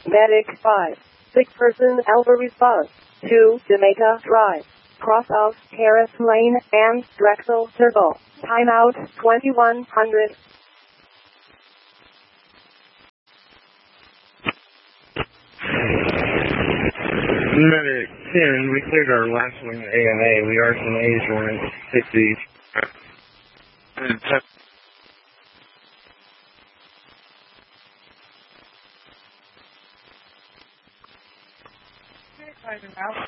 Medic 5. Sick person Alpha response to Jamaica Drive. Cross of Terrace Lane and Drexel Circle. Timeout 2100. Medic 10, we cleared our last one at AMA. We are some A's running 60s. Driving out.